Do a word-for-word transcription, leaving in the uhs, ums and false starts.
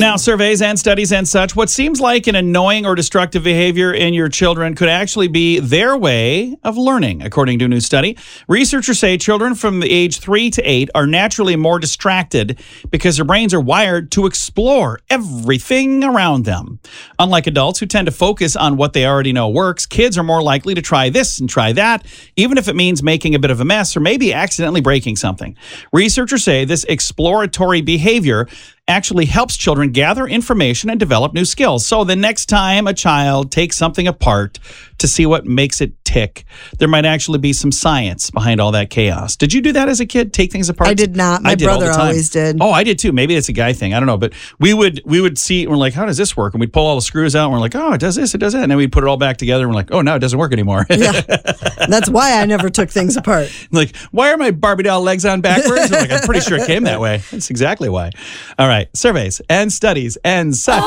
Now, surveys and studies and such, what seems like an annoying or destructive behavior in your children could actually be their way of learning, according to a new study. Researchers say children from the age three to eight are naturally more distracted because their brains are wired to explore everything around them. Unlike adults who tend to focus on what they already know works, kids are more likely to try this and try that, even if it means making a bit of a mess or maybe accidentally breaking something. Researchers say this exploratory behavior actually helps children gather information and develop new skills. So the next time a child takes something apart to see what makes it tick, there might actually be some science behind all that chaos. Did you do that as a kid? Take things apart? I did not. My I did brother all the time. always did. Oh, I did too. Maybe it's a guy thing. I don't know. But we would we would see, and we're like, how does this work? And we'd pull all the screws out, and we're like, oh, it does this, it does that. And then we'd put it all back together, and we're like, oh, no, it doesn't work anymore. Yeah. That's why I never took things apart. Like, why are my Barbie doll legs on backwards? I'm like, I'm pretty sure it came that way. That's exactly why. All right. Surveys and studies and such.